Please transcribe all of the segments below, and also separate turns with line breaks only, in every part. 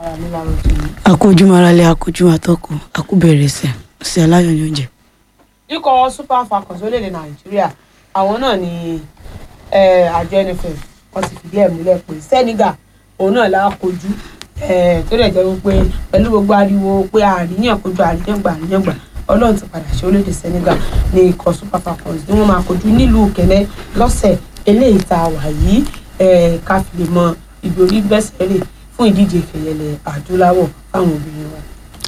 Akójúmọ́ aráalé, akójúmọ́ atọ́kùn, akúbẹ̀rẹ̀ ṣe aláyọ̀ ní oúnjẹ.
Ikọ̀ Super Falcons orílẹ̀-èdè Nàìjíríà àwọn náà ni àjọ NFF wọ́n ti fìdí ẹ̀ múlẹ̀ pé Senegal òun náà la kojú tó dẹ̀ jẹ́ wípé pẹ̀lú gbogbo ariwo pé àríyàn àríyàngbà Ọlọ́run ti padà ṣe orílẹ̀-èdè Senegal ní ikọ̀ Super Falcons ni wọ́n máa kojú nílùú Kẹ̀nẹ́ lọ́sẹ̀ eléyìí tá a wà yìí ká fi lè mọ ibi orí bẹ́sẹ̀ rè fún ìdíje ìfẹ̀yẹlẹ̀ adúláwọ̀ fáwọn obìnrin wa.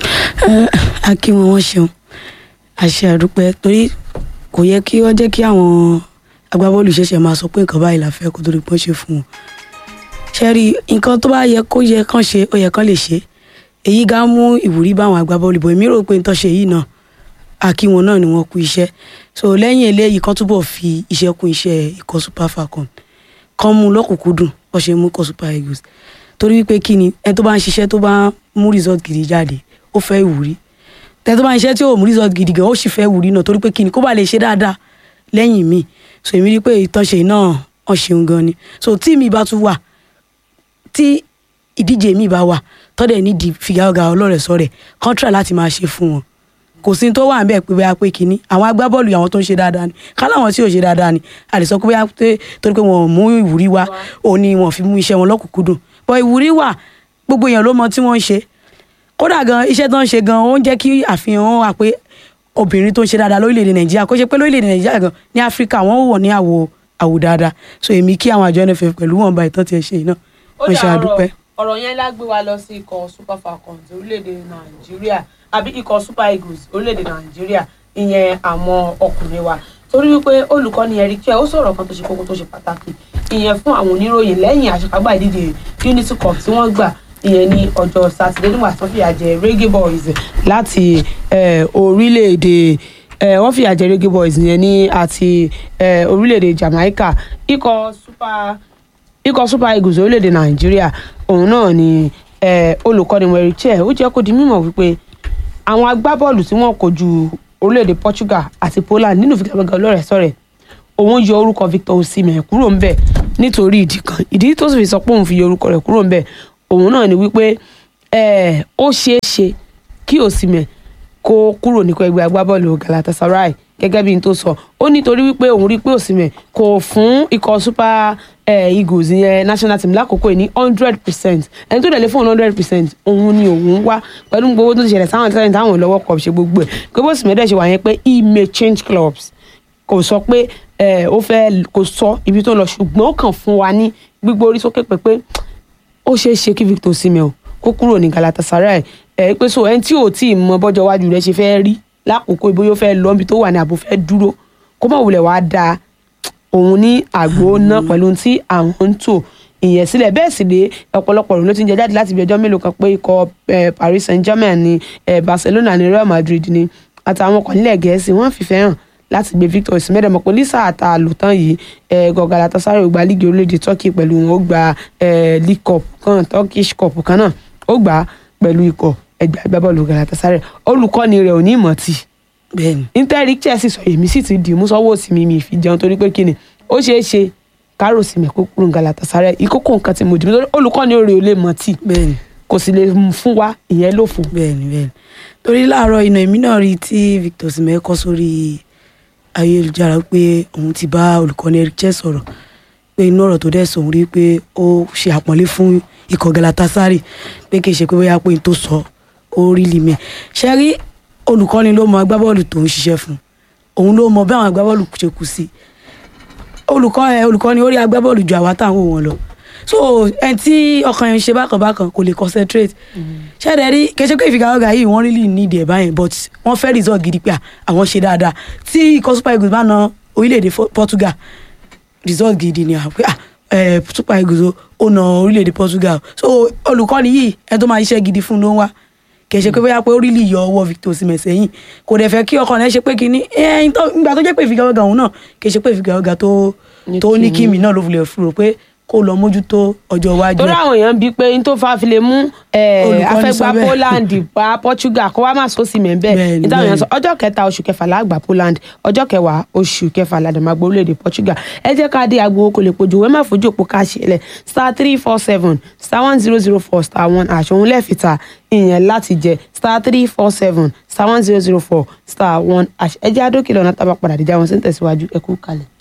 A kí wọn ṣeun àṣẹ àdúpẹ́ torí kò yẹ kí wọ́n jẹ́ kí àwọn agbábọ́ọ̀lù ṣẹ̀ṣẹ̀ máa sọ pé nǹkan báyìí la fẹ́ kó tó rí pọ́n ṣe fún wọn. Ṣé rí nǹkan tó bá yẹ kán ṣe ó yẹ kán lè ṣe èyí gá mú ìwúrí bá àwọn agbábọ́ọ̀lù bọ̀ èmi rò pé nǹkan ṣe yìí náà a kí wọn náà ni wọ́n kú iṣẹ́ so lẹ́yìn eléyìí kán túbọ̀ fi iṣẹ́ kún iṣẹ́ ikọ̀ Super Falcons kán mú lọ́kùnkúndùn bó ṣe mú ikọ̀ Super Eagles torí wípé kí ni ẹni tó bá ń ṣiṣẹ́ tó bá mú result gidi jáde ó fẹ́ ìwúrí tẹ́tọ́ bá ń ṣiṣẹ́ tí ò mú result gidi gan ó sì fẹ́ ìwúrí náà torí pé kí ni kó bá lè ṣe dáadáa lẹ́yìn mi so èmi rí pé ìtọ́ṣe náà wọ́n ṣeun gan ni so tí mi bá tún wà tí ìdíje mi bá wà tọ́dẹ̀ nídìí fìgàgà ọlọ́rẹ̀ sọ̀rẹ̀ kọ́ńtà láti máa ṣe fún wọn kò sí tó wà níbẹ̀ pé bóyá pé kínní àwọn agbábọ́ọ̀lù àwọn tó ń ṣe dáadáa ni káláwọn tí ò ṣe dáadáa ni a lè sọ pé bóyá torí pé wọn ò mú ìwúrí wá òun ni wọn fi mú iṣẹ́ wọn lọ́kùnkúndùn bọ́ ìwúrí wà gbogbo èèyàn ló mọ tí wọ́n ń ṣe kódà gan iṣẹ́ tó ń ṣe gan ó ń jẹ́ kí àfihàn wà pé obìnrin tó ń ṣe dáadáa lórílẹ̀‐èdè Nàìjíríà kó ṣe pé lórílẹ̀‐èdè Nàìjíríà gan ní Áfíríkà wọ́n wọ̀ ní àwò dáadáa so èmi kí àwọn àjọ NFF pẹ̀lú wọn bá ìtàn tiẹ̀ ṣe iná wọ́n ṣe àdúpẹ́.
ọ̀rọ̀ yẹn lágbé wa lọ sí ikọ̀ Super Falcons orílẹ̀‐èdè Nàìjíríà àbí ikọ̀ Super Eagles orílẹ̀‐èdè Nàìjíríà ìyẹn àwọn ọkùnrin wa torí wípé olùkọ́ni Eric Chelle ó sọ̀rọ̀ kan tó ṣe kókó tó ṣe pàtàkì ìyẹn fún àwọn oníròyìn lẹ́yìn àṣekágbá ìdíje Unity Cup tí wọ́n gbà ìyẹn ní ọjọ́ sátidé nígbà tó fìyà jẹ Reggae Boys láti orílẹ̀-èdè wọ́n fìyà jẹ Reggae Boys yẹn ní àti orílẹ̀-èdè Jamaica ikọ̀ Super Eagles orílẹ̀-èdè Nàìjíríà òun náà ni olùkọ́ni Eric Chelle ó jẹ́ kó di mímọ̀ wípé àwọn agbábọ́ọ̀lù tí wọ́n kojú orílẹ̀-èdè Portugal àti Poland nínú ìfigagbága ọlọ́rẹ̀ẹ́sọ̀rẹ̀ òun yọ orúkọ Victor Osimhen kúrò ńbẹ̀ nítorí ìdí kan ìdí tó sì fi sọ pé òun fi yọ orúkọ rẹ̀ kúrò ńbẹ̀ òun náà ni wípé ó ṣeé ṣe kí Osimhen kó kúrò níkọ̀ ẹgbẹ́ agbábọ́ọ̀lù Galatasaray gẹ́gẹ́ bí n tó sọ ó nítorí wípé òun rí pé Osimhen kò fún ikọ̀ Super Eagles yẹn national team lákòókò yìí ní 100% ẹni tó dẹ̀lé fún 100% òun ni òun wá pẹ̀lú gbogbo tó ti ṣẹlẹ̀ sáwọn tẹ́lẹ̀ táwọn lọ́wọ́ kọ̀ ṣe gbogbo ẹ̀ pé bó Osimhen dẹ̀ ṣe wà yẹn pé he may change clubs kò sọ pé ó fẹ́ kò sọ ibi tó lọ ṣùgbọ́n ó kàn fún wa ní gbígbó orí sókè pé ó ṣeé ṣe kí Victor Osimhen kó kúrò ní Galatasaray pé so ẹni tí ò tí ì mọ bọ́jọ́ wájú rẹ̀ ṣe fẹ́ rí lákòókò ìbóyó fẹ́ lọ níbi tó wà ní àbò fẹ́ dúró kó má wulẹ̀ wàá da òun ní àgbo náà pẹ̀lú tí àwọn ń tò ìyẹn sílẹ̀ bẹ́ẹ̀ sì lé ọ̀pọ̀lọpọ̀ ló ti ń jẹ jáde láti ibi ọjọ́ mélòó kan pé ikọ̀ Paris Saint-Germain ní Barcelona ní Real Madrid ní àtàwọn ọkọ̀ nílẹ̀ Gẹ̀ẹ́sì wọ́n fìfẹ́ hàn láti gbé Victor Osimhen dẹ̀ mọ̀ pé lísà àtà lòtán yìí Galatasaray ó gba líìgì orílẹ̀-èdè Turkey pẹ̀lú wọn ó gba League Cup kan Turkish Cup kan náà ó gbà pẹ̀lú ikọ̀ ẹgbẹ́ agbábọ́ọ̀lù Galatasaray olùkọ́ni rẹ̀ ò ní ìmọ̀ tì
bẹ́ẹ̀ni
Eric Chelle sì sọ èmi sì ti dì mú sọ́wọ́ òsì mi fi jẹun torí pé kíni ó ṣeé ṣe kárò Osimhen kó kúrò Galatasaray ìkókó nǹkan tí mo dì mí torí olùkọ́ni rẹ̀ ò lè mọ̀ tì
bẹ́ẹ̀ni
kò sì lè fún wa ìyẹn ló fún.
bẹ́ẹ̀ni torí láàárọ̀ iná èmi náà rí tí Victor Osimhen kọ sórí ayélujára pé òun ti bá olùkọ́ni Eric Chelle sọ̀rọ̀ pé inú ọ̀rọ̀ tó dẹ̀ sòun rí pé ó ṣe àpọ́nlé fún ikọ̀ Galatasaray pé kì í ṣe pé bóyá pé n tó sọ ó rí limi ṣe rí olùkọ́ni ló mọ agbábọ́ọ̀lù tó ń ṣiṣẹ́ fún òun ló mọ bí àwọn agbábọ́ọ̀lù ṣe kù sí olùkọ́ni ó rí agbábọ́ọ̀lù ju àwa táwọn wọn lọ so ẹni tí ọkàn yẹn ń ṣe bákan kò lè concentrate ṣẹ́ẹ̀dẹ̀ rí kẹ́sẹ́ pé ìfigagbága yìí wọ́n really need ẹ̀ báyìí but wọ́n fẹ́ result gidi pé àwọn ṣe dáadáa tí ikọ̀ Super Eagles bá na orílẹ̀-èdè Portugal result gidi ni Super Eagles ó na orílẹ̀-èdè Portugal so olùkọ́ni yìí ẹni tó máa ṣiṣẹ́ gidi fún ló ń wá kì í ṣe pé bóyá pé ó rí lè yọ ọwọ́ Victor Osimhen sẹ́yìn kò dẹ̀ fẹ́ kí ọkàn rẹ̀ ṣe pé kíní nígbà tó jẹ́ pé ìfigagbága òun náà kì í ṣe pé ìfigagbága tó ní kíni náà ló fi lè fúrò pé kó lọ mójútó ọjọ́ iwájú
torí àwọn èèyàn bíi pé n tó fa fi lè mú
Olùkọ́ni sọ
afẹ́gbá
bẹ́ẹ̀.
Poland pa Portugal kó wá má sósì mẹ́bẹ́
Bẹ́ẹ̀ni,
níta àwọn èèyàn sọ
bẹ́ẹ̀ni.
ọjọ́ 3 oṣù kẹfà lágbà Poland ọjọ́ 10 oṣù kẹfà ládàmágbó orílẹ̀-èdè Portugal ẹ jẹ́ ká dé agbo kò lè pojú wẹ́ẹ́ má fojú òpó ká ṣẹlẹ̀ *347 *1004 *1 àṣọhun lẹ́ẹ̀fìta ìyẹn láti jẹ *347 *1004 *1 ẹ jẹ́ àdókè lọ́nà tábà padà dìjà wọn sí ń tẹ̀síwájú ẹ kú kalẹ̀.